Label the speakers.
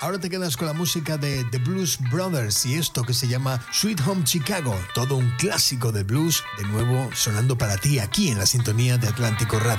Speaker 1: Ahora te quedas con la música de The Blues Brothers y esto que se llama Sweet Home Chicago, todo un clásico del blues, de nuevo sonando para ti aquí en la sintonía de Atlántico Radio.